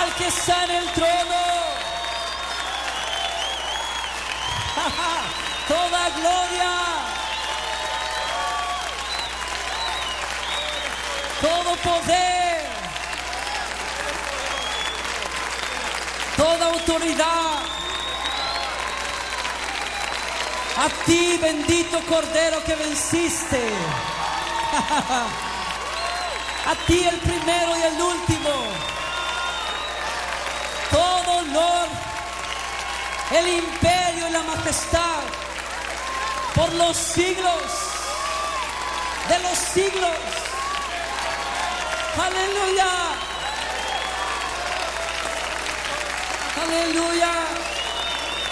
al que está en el trono. Toda gloria, todo poder, toda autoridad a ti, bendito Cordero que venciste. A ti, el primero y el último. Todo honor, el imperio y la majestad por los siglos de los siglos. Aleluya. Aleluya.